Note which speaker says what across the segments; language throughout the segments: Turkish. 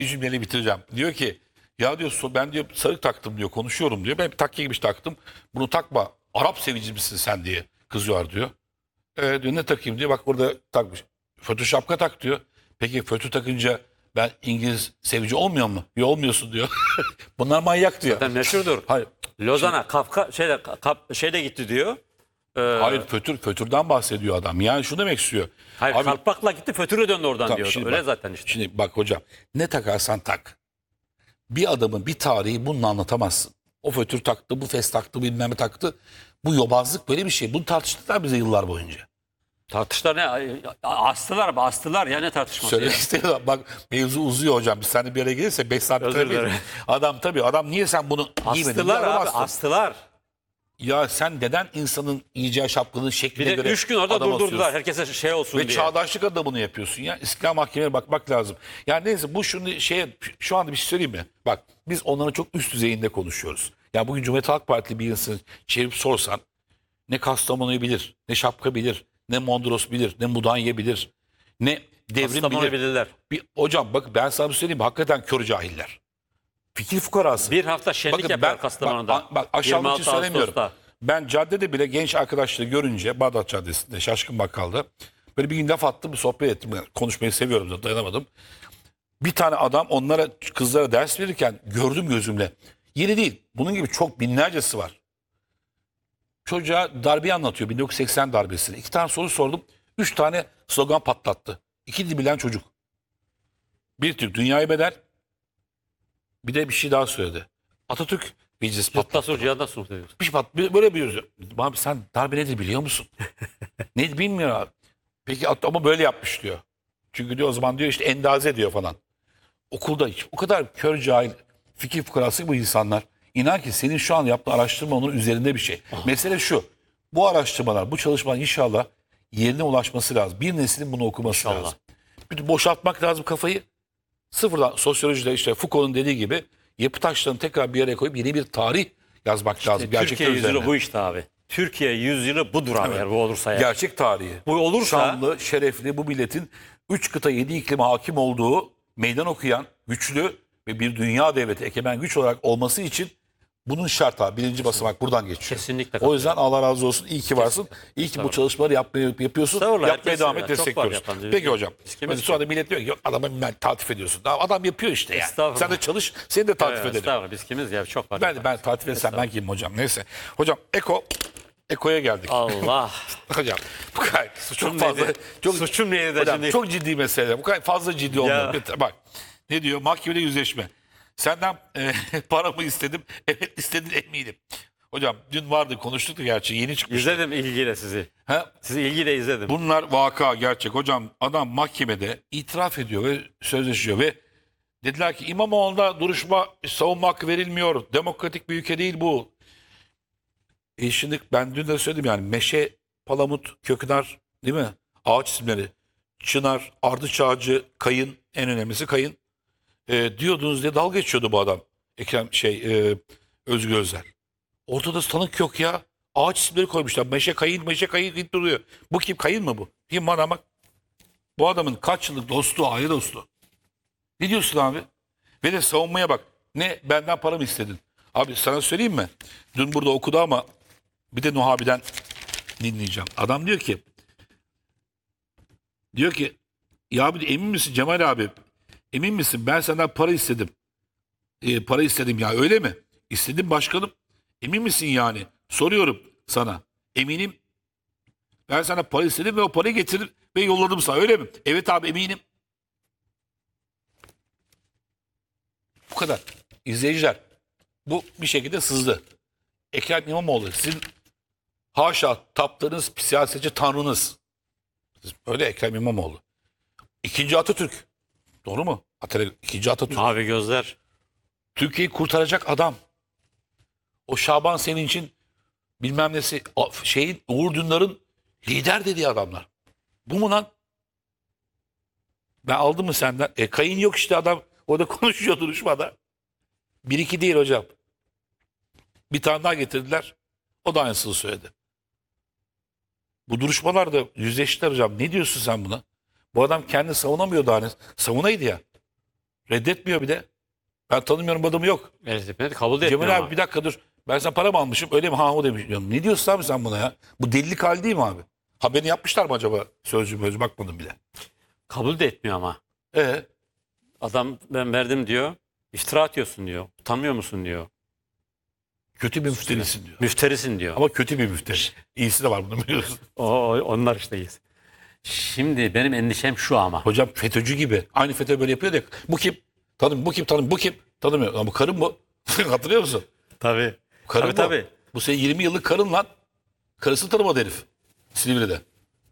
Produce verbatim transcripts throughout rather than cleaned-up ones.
Speaker 1: bir cümleyle bitireceğim. Diyor ki ya diyor so- ben diyor sarık taktım diyor konuşuyorum diyor. Ben bir takke gibi taktım. Bunu takma. Arap sevici misin sen diye kızıyor diyor. E, diyor ne takayım diyor. Bak burada takmış. Fötr şapka tak diyor. Peki fötr takınca ben İngiliz sevici olmuyor mu? Yok olmuyorsun diyor. Bunlar manyak diyor.
Speaker 2: Zaten meşhurdur.
Speaker 1: Hayır.
Speaker 2: Lozan'a, Kafka şeyde, kap, şeyde gitti diyor. Ee,
Speaker 1: Hayır fötr, fötrden bahsediyor adam. Yani şunu demek istiyor.
Speaker 2: hayır
Speaker 1: Abi,
Speaker 2: kalpakla gitti, fötürü döndü oradan
Speaker 1: tamam,
Speaker 2: diyor.
Speaker 1: şimdi
Speaker 2: Öyle
Speaker 1: bak,
Speaker 2: zaten işte.
Speaker 1: Şimdi bak hocam ne takarsan tak. Bir adamın bir tarihi bununla anlatamazsın. O fötür taktı, bu fes taktı, bilmem ne taktı. Bu yobazlık böyle bir şey. Bunu tartıştılar bize yıllar boyunca.
Speaker 2: Tartıştılar ne? Ay, Astılar, astılar ya, ne tartışması
Speaker 1: Söyle
Speaker 2: ya?
Speaker 1: istedim. Bak mevzu uzuyor hocam. Biz seninle bir araya gelirse beş saat
Speaker 2: Özür
Speaker 1: bitiremeyiz.
Speaker 2: dilerim.
Speaker 1: Adam tabii adam niye sen bunu giymedin?
Speaker 2: Astılar
Speaker 1: diye
Speaker 2: abi,
Speaker 1: aramazsın.
Speaker 2: astılar.
Speaker 1: Ya sen neden insanın yiyeceği şapkanın
Speaker 2: Bir
Speaker 1: şekline
Speaker 2: de
Speaker 1: göre
Speaker 2: üç gün orada
Speaker 1: adam
Speaker 2: durdurdular.
Speaker 1: asıyorsun?
Speaker 2: Herkese şey olsun
Speaker 1: Ve
Speaker 2: diye.
Speaker 1: çağdaşlık adına bunu yapıyorsun ya. İstiklal Mahkeme'ne bakmak lazım. Yani neyse bu şunu şeye şu anda bir şey söyleyeyim mi? Bak biz onların çok üst düzeyinde konuşuyoruz. Ya bugün Cumhuriyet Halk Partili bir insanı çevirip sorsan ne Kastamonu'yu bilir, ne şapka bilir, ne Mondros bilir, ne Mudanya bilir, ne devrim
Speaker 2: Kastamonu
Speaker 1: bilir.
Speaker 2: bilirler.
Speaker 1: Bir, hocam bak ben sana bir şey söyleyeyim mi? Hakikaten kör cahiller. Fikir fukarası.
Speaker 2: Bir hafta şenlik
Speaker 1: Bakın
Speaker 2: yapar
Speaker 1: ben-
Speaker 2: Kastamonu'da.
Speaker 1: Bak, bak aşağılık için
Speaker 2: yirmi altı
Speaker 1: söylemiyorum.
Speaker 2: Ağustos'ta.
Speaker 1: Ben caddede bile genç arkadaşları görünce Bağdat Caddesi'nde Şaşkın Bakkal'da böyle bir gün laf attım bir sohbet ettim. Yani konuşmayı seviyorum da dayanamadım. Bir tane adam onlara kızlara ders verirken gördüm gözümle. Yeni değil. Bunun gibi çok binlercesi var. Çocuğa darbeyi anlatıyor. bin dokuz yüz seksen darbesini. İki tane soru sordum. Üç tane slogan patlattı. İki dil bilen çocuk. Bir Türk dünyaya bedel. Bir de bir şey daha söyledi. Atatürk meclis patlattı.
Speaker 2: Yurtta sur, cihanda sur diyorsun.
Speaker 1: Bir şey pat- bir- böyle bir yüzü. Abi sen darbe nedir biliyor musun? Ne bilmiyor abi. Peki at- ama böyle yapmış diyor. Çünkü diyor o zaman diyor işte endaze diyor falan. Okulda hiç o kadar kör cahil fikir fukarası bu insanlar. İnan ki senin şu an yaptığın araştırma onun üzerinde bir şey. Mesele şu. Bu araştırmalar, bu çalışmalar inşallah yerine ulaşması lazım. Bir neslin bunu okuması
Speaker 2: İnşallah.
Speaker 1: lazım. Bir de boşaltmak lazım kafayı. Sıfırdan sosyolojide işte Foucault'un dediği gibi yapı taşlarını tekrar bir araya koyup yeni bir tarih yazmak lazım. Gerçekler
Speaker 2: Türkiye yüzyılı
Speaker 1: üzerine.
Speaker 2: bu işte abi. Türkiye yüzyılı budur abi, eğer bu olursa ya.
Speaker 1: Gerçek tarihi.
Speaker 2: Bu olursa
Speaker 1: Şanlı, şerefli bu milletin üç kıta yedi iklime hakim olduğu meydan okuyan, güçlü ve bir dünya devleti egemen güç olarak olması için bunun şart abi. Birinci basamak buradan geçiyor.
Speaker 2: Kesinlikle
Speaker 1: O yüzden Allah razı olsun. İyi ki varsın. İyi ki bu
Speaker 2: Estağfurullah.
Speaker 1: çalışmaları yapmayı yapıyorsun.
Speaker 2: Estağfurullah,
Speaker 1: Yapmaya
Speaker 2: herkes
Speaker 1: devam
Speaker 2: ya.
Speaker 1: et,
Speaker 2: Çok var
Speaker 1: destekliyoruz.
Speaker 2: yapan.
Speaker 1: Peki hocam.
Speaker 2: Biz kimiz
Speaker 1: Hadi sonra da millet diyor ki yok adama ben tatif ediyorsun. Daha adam yapıyor işte yani.
Speaker 2: Estağfurullah.
Speaker 1: Sen de çalış, seni de tatif
Speaker 2: Evet,
Speaker 1: edelim.
Speaker 2: estağfurullah, biz kimiz ya, çok var.
Speaker 1: Ben, ben tatif etsem ben kimim hocam? Neyse. Hocam Eko, Eko'ya geldik.
Speaker 2: Allah.
Speaker 1: Hocam bu kadar çok
Speaker 2: Suçum
Speaker 1: fazla
Speaker 2: neydi?
Speaker 1: çok
Speaker 2: Suçum neydi de
Speaker 1: hocam,
Speaker 2: şimdi?
Speaker 1: çok ciddi mesele. Bu kadar fazla ciddi olmuyor.
Speaker 2: Ya.
Speaker 1: Bir- Bak ne diyor? Mahkemede yüzleşme. Senden e, paramı istedim. Evet istedin eminim. Hocam dün vardı konuştuk da gerçi yeni çıkmış.
Speaker 2: İzledim ilgiyle sizi.
Speaker 1: Ha?
Speaker 2: Sizi ilgiyle izledim.
Speaker 1: Bunlar vaka gerçek. Hocam adam mahkemede itiraf ediyor ve sözleşiyor ve dediler ki İmamoğlu'na duruşma savunma hakkı verilmiyor. Demokratik bir ülke değil bu. E şimdi ben dün de söyledim yani meşe, palamut, köknar değil mi? Ağaç isimleri. Çınar, ardıç ağacı, kayın en önemlisi kayın. E, diyordunuz diye dalga geçiyordu bu adam. Ekrem şey e, Özgür Özel. Ortada tanık yok ya. Ağaç isimleri koymuşlar. Meşe kayın, meşe kayın deyip duruyor. Bu kim? Kayın mı bu? Kim bana bak. Bu adamın kaç yıllık dostu, aile dostu. Ne diyorsun abi? Ve de savunmaya bak. Ne benden para mı istedin? Abi sana söyleyeyim mi? Dün burada okudu ama bir de Nuhabi'den dinleyeceğim. Adam diyor ki diyor ki ya abi emin misin Cemal abi? Emin misin? Ben senden para istedim. E, para istedim ya öyle mi? İstedim başkanım. Emin misin yani? Soruyorum sana. Eminim. Ben sana para istedim ve o parayı getirdim ve yolladım sana öyle mi? Evet abi eminim. Bu kadar. İzleyiciler bu bir şekilde sızdı. Ekrem İmamoğlu sizin haşa taptığınız siyasetçi tanrınız. Siz öyle Ekrem İmamoğlu. İkinci Atatürk. Doğru mu? Atatürk, ikinci Atatürk.
Speaker 2: Mavi gözler.
Speaker 1: Türkiye'yi kurtaracak adam. O Şaban senin için bilmem nesi şeyin Uğur Dündar'ın lider dediği adamlar. Bu mu lan? Ben aldım mı senden? E kayın yok işte adam orada konuşuyor duruşmada. Bir iki değil hocam. Bir tane daha getirdiler. O da aynısını söyledi. Bu duruşmalarda yüzleştiler hocam. Ne diyorsun sen buna? Bu adam kendini savunamıyor daha ne? Savunaydı ya. Reddetmiyor bir de. Ben tanımıyorum, adamı yok.
Speaker 2: Evet, kabul de etmiyor
Speaker 1: Cemal
Speaker 2: ama.
Speaker 1: abi bir dakika dur. Ben sana para mı almışım? Öyle mi? Ha o demiş. Ya ne diyorsun abi sen buna ya? Bu delilik hali değil mi abi? Haberini yapmışlar mı acaba? Sözcü mözcü bakmadım bile.
Speaker 2: Kabul de etmiyor ama.
Speaker 1: E
Speaker 2: Adam ben verdim diyor. İftira atıyorsun diyor. Utanmıyor musun diyor.
Speaker 1: kötü bir müfterisin diyor.
Speaker 2: Müfterisin diyor.
Speaker 1: Ama kötü bir müfteri. İyisi de var bunu biliyorsun.
Speaker 2: O, o- onlar işte iyiyiz. Şimdi benim endişem şu ama.
Speaker 1: Hocam FETÖ'cü gibi. Aynı FETÖ böyle yapıyor da bu kim? Tanım, bu kim tanım, bu kim? Tanımıyor. Ama bu karın bu. Hatırlıyor musun?
Speaker 2: Tabii.
Speaker 1: Karın
Speaker 2: Tabii
Speaker 1: bu.
Speaker 2: tabii.
Speaker 1: Bu senin yirmi yıllık karın lan. Karısını tanımadı herif. Silivri'de.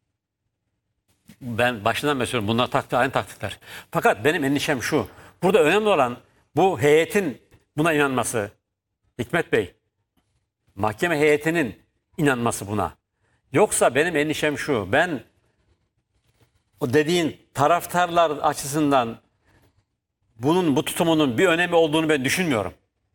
Speaker 2: Ben başından beri söylüyorum. Bunlar taktı aynı taktikler. Fakat benim endişem şu. Burada önemli olan bu heyetin buna inanması. Hikmet Bey. Mahkeme heyetinin inanması buna. Yoksa benim endişem şu. Ben o dediğin taraftarlar açısından bunun bu tutumunun bir önemi olduğunu ben düşünmüyorum.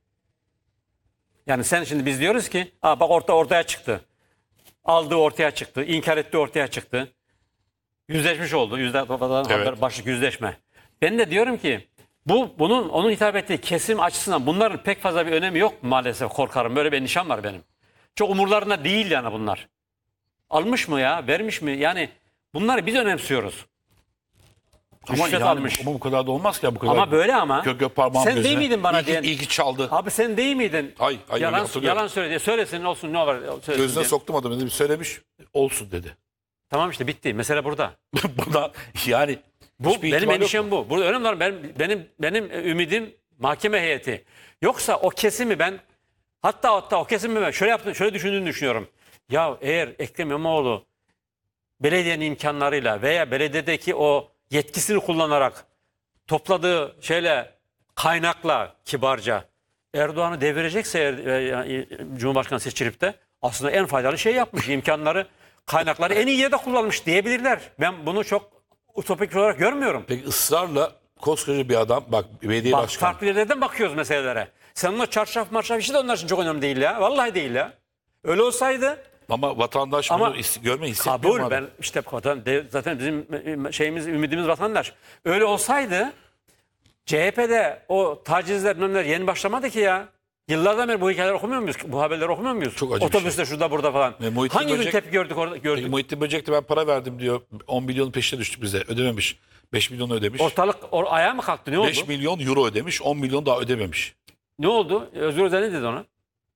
Speaker 2: Yani sen şimdi biz diyoruz ki Aa, bak orta ortaya çıktı. Aldığı ortaya çıktı. İnkar ettiği ortaya çıktı. Yüzleşmiş oldu. Yüzde
Speaker 1: Evet.
Speaker 2: başlık yüzleşme. Ben de diyorum ki bu bunun onun hitap ettiği kesim açısından bunların pek fazla bir önemi yok maalesef, korkarım. Böyle bir endişem var benim. Çok umurlarında değil yani bunlar. Almış mı ya? Vermiş mi? Yani bunları biz önemsiyoruz.
Speaker 1: Ama
Speaker 2: Rüşvet
Speaker 1: yani
Speaker 2: almış.
Speaker 1: bu, bu kadar da olmaz ki ya bu kadar.
Speaker 2: Ama böyle ama.
Speaker 1: Gök gök parmağım
Speaker 2: Sen
Speaker 1: gözüne.
Speaker 2: değil miydin bana
Speaker 1: iyi, ki-
Speaker 2: diyen?
Speaker 1: iyi ki çaldı.
Speaker 2: Abi sen değil miydin?
Speaker 1: Ay, ay,
Speaker 2: yalan,
Speaker 1: hatırlıyorum.
Speaker 2: yalan söyledi. Söylesin olsun, ne var. Söylesin
Speaker 1: Gözüne
Speaker 2: diye.
Speaker 1: soktum adamı dedim. Söylemiş olsun dedi.
Speaker 2: Tamam işte bitti. Mesele burada.
Speaker 1: Buna yani
Speaker 2: Bu
Speaker 1: hiçbir
Speaker 2: benim
Speaker 1: ihtimal yok
Speaker 2: endişem
Speaker 1: mu?
Speaker 2: bu. Burada önemli olan benim, benim, benim ümidim mahkeme heyeti. Yoksa o kesimi ben hatta hatta o kesimi ben şöyle yaptım, şöyle düşündüğünü düşünüyorum. Ya eğer Ekrem İmamoğlu belediyenin imkanlarıyla veya belediyedeki o yetkisini kullanarak topladığı şeyle, kaynakla kibarca Erdoğan'ı devirecekse eğer, e, e, Cumhurbaşkanı seçilip de aslında en faydalı şey yapmış. İmkanları, kaynakları en iyi yerde kullanmış diyebilirler. Ben bunu çok utopik olarak görmüyorum.
Speaker 1: Peki ısrarla koskoca bir adam bak belediye
Speaker 2: Bak,
Speaker 1: başkanı.
Speaker 2: farklı yerlerden bakıyoruz meselelere. Sen ona çarşaf marşaf işi de onlar için çok önemli değil ya. Vallahi değil ya. Öyle olsaydı
Speaker 1: Ama vatandaş
Speaker 2: Ama
Speaker 1: bunu is- görme hissetmiyor mu
Speaker 2: kabul.
Speaker 1: adam?
Speaker 2: Ben işte vatan- de- zaten bizim şeyimiz, ümidimiz vatandaş. Öyle olsaydı C H P'de o tacizler, bilmemler yeni başlamadı ki ya. Yıllardan beri bu hikayeleri okumuyor muyuz? Bu haberleri okumuyor muyuz?
Speaker 1: Çok acı bir
Speaker 2: Otobüste şurada burada falan.
Speaker 1: Ve Muhittin
Speaker 2: Hangi gün
Speaker 1: Böcek-
Speaker 2: tepki gördük orada?
Speaker 1: Peki
Speaker 2: Gördük.
Speaker 1: Muhittin Böcek de ben para verdim diyor. on milyonun peşine düştük bize. Ödememiş. beş milyon ödemiş.
Speaker 2: Ortalık or ayağa mı kalktı? Ne oldu?
Speaker 1: beş milyon euro ödemiş. on milyon daha ödememiş.
Speaker 2: Ne oldu? Özgür Özel ne dedi ona?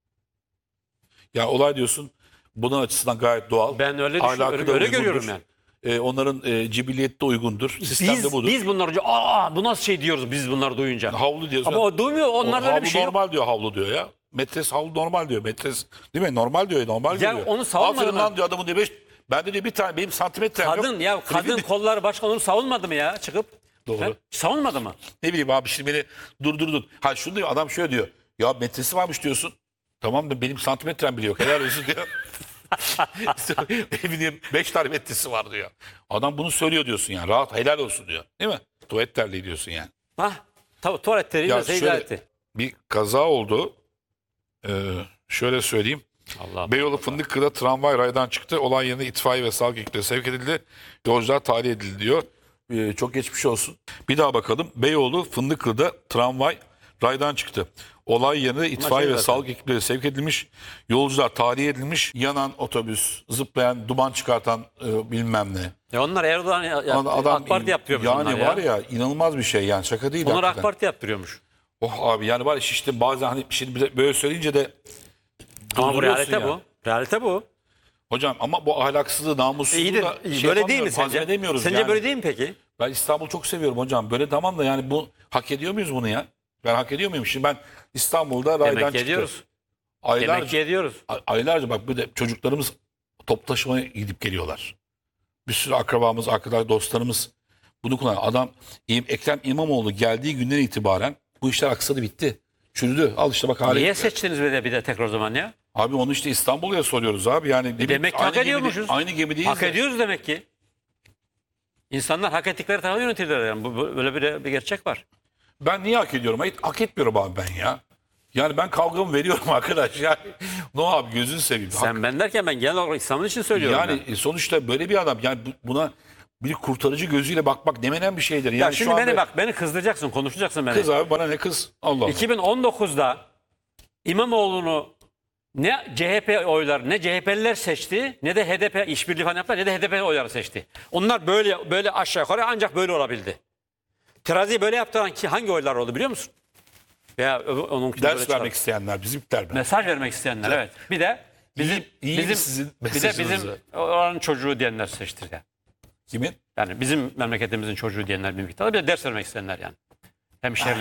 Speaker 1: Ya olay diyorsun bunun açısından gayet doğal.
Speaker 2: Ben öyle
Speaker 1: Ahlakı
Speaker 2: düşünüyorum.
Speaker 1: da
Speaker 2: Öyle
Speaker 1: uygundur.
Speaker 2: görüyorum yani.
Speaker 1: Ee, onların e, cibiliyeti de uygundur. Sistem
Speaker 2: Biz,
Speaker 1: de budur.
Speaker 2: biz bunları duyunca aa bu nasıl şey diyoruz biz bunları duyunca.
Speaker 1: Havlu diyorsun.
Speaker 2: Ama o duymuyor. Onlarda öyle
Speaker 1: havlu
Speaker 2: bir şey yok.
Speaker 1: normal diyor havlu diyor ya. Metres havlu normal diyor. Metres değil mi? Normal diyor. Normal
Speaker 2: Ya
Speaker 1: diyor.
Speaker 2: onu savunmadı
Speaker 1: Aferin
Speaker 2: mı?
Speaker 1: lan diyor adamın diyor. Beş, ben de diyor bir tane benim santimetrem yok.
Speaker 2: Kadın ya kadın kolları başka onu savunmadı mı ya çıkıp?
Speaker 1: Doğru.
Speaker 2: He? Savunmadı mı?
Speaker 1: Ne bileyim abi şimdi beni durdurdun. Ha şunu diyor adam şöyle diyor. Ya metresi varmış diyorsun. Tamam da benim santimetrem bile yok. Helal olsun diyor. Benim beş tane metresi var diyor. Adam bunu söylüyor diyorsun yani. Rahat helal olsun diyor. Değil mi? Tuvalet terliği diyorsun yani.
Speaker 2: Hah. Tabii tuvalet teriyle
Speaker 1: Ya
Speaker 2: secde
Speaker 1: şöyle
Speaker 2: etti.
Speaker 1: bir kaza oldu. Ee, şöyle söyleyeyim.
Speaker 2: Allah
Speaker 1: Beyoğlu Fındıklı'da tramvay raydan çıktı. Olay yerine itfaiye ve sağlık ekipleri sevk edildi. Yolcular tahliye edildi diyor. Ee, çok geçmiş olsun. Bir daha bakalım. Beyoğlu Fındıklı'da tramvay raydan çıktı. Olay yerine itfaiye
Speaker 2: şey
Speaker 1: ve
Speaker 2: zaten.
Speaker 1: sağlık ekipleri sevk edilmiş. Yolcular tahliye edilmiş. Yanan otobüs, zıplayan, duman çıkartan e, bilmem ne.
Speaker 2: Ya onlar Erdoğan ya, ya-
Speaker 1: Adam,
Speaker 2: AK Parti yaptırıyormuş
Speaker 1: yani
Speaker 2: onlar ya.
Speaker 1: var ya inanılmaz bir şey yani şaka değil.
Speaker 2: Onlar AK
Speaker 1: hakikaten.
Speaker 2: Parti yaptırıyormuş.
Speaker 1: Oh abi yani var ya işte bazen hani şimdi bize böyle söyleyince de
Speaker 2: Ama bu
Speaker 1: durduruyorsun
Speaker 2: realite
Speaker 1: ya.
Speaker 2: bu. Realite bu.
Speaker 1: Hocam ama bu ahlaksızlığı, namussuzluğu
Speaker 2: İyi de
Speaker 1: da
Speaker 2: iyi,
Speaker 1: şey
Speaker 2: böyle değil mi
Speaker 1: yapamıyoruz,
Speaker 2: sence?
Speaker 1: hazmedemiyoruz
Speaker 2: Sence
Speaker 1: yani.
Speaker 2: böyle değil mi peki?
Speaker 1: Ben İstanbul'u çok seviyorum hocam. Böyle tamam da yani bu hak ediyor muyuz bunu ya? Ben hak ediyor muyum? Şimdi ben İstanbul'da raydan
Speaker 2: Demek ki
Speaker 1: çıktı.
Speaker 2: ediyoruz.
Speaker 1: Aylarca,
Speaker 2: Demek ki ediyoruz.
Speaker 1: ay- aylarca bak bir de çocuklarımız top taşımaya gidip geliyorlar. Bir sürü akrabamız, arkadaş, dostlarımız bunu kullanıyor. Adam İm- Ekrem İmamoğlu geldiği günden itibaren bu işler aksadı bitti. Çürüdü. Al işte bak hale.
Speaker 2: Niye seçtiniz bir de, bir de tekrar o zaman ya?
Speaker 1: Abi onu işte İstanbul'a soruyoruz abi. Yani ne bileyim,
Speaker 2: Demek ki
Speaker 1: aynı
Speaker 2: hak
Speaker 1: gemide-
Speaker 2: ediyormuşuz.
Speaker 1: Aynı gemideyiz.
Speaker 2: Hak
Speaker 1: de.
Speaker 2: ediyoruz demek ki. İnsanlar hak ettikleri tarafı yönetirler yani. Bu, bu- böyle bir, bir gerçek var.
Speaker 1: Ben niye hak ediyorum? Hayır, hak etmiyorum abi ben ya. Yani ben kavgamı veriyorum arkadaş. Yani, no abi gözünü seveyim. Hak-
Speaker 2: Sen ben derken ben genel olarak İslam'ın için söylüyorum.
Speaker 1: yani
Speaker 2: ben.
Speaker 1: e, sonuçta böyle bir adam yani bu- buna bir kurtarıcı gözüyle bakmak demenen bir şeydir. Yani
Speaker 2: Ya şimdi
Speaker 1: şu
Speaker 2: beni
Speaker 1: anda
Speaker 2: bak beni kızdıracaksın, konuşacaksın beni.
Speaker 1: kız abi bana ne kız? Allah Allah.
Speaker 2: iki bin on dokuzda İmamoğlu'nu ne C H P oyları ne C H P'liler seçti ne de H D P işbirliği falan yaptılar ne de H D P oyları seçti. Onlar böyle böyle aşağı yukarı ancak böyle olabildi. Teraziyi böyle yaptıran ki hangi oylar oldu biliyor musun? Veya onun
Speaker 1: Ders vermek isteyenler bizimkiler mi?
Speaker 2: mesaj vermek isteyenler evet. Bir de bizim
Speaker 1: İyi- iyi
Speaker 2: bizim
Speaker 1: sizin
Speaker 2: bir de bizim
Speaker 1: mesajınızı.
Speaker 2: oranın çocuğu diyenler seçti yani.
Speaker 1: Kimin?
Speaker 2: Yani bizim memleketimizin çocuğu diyenler bir miktar. Bir de ders vermek isteyenler yani. Hemşeriler.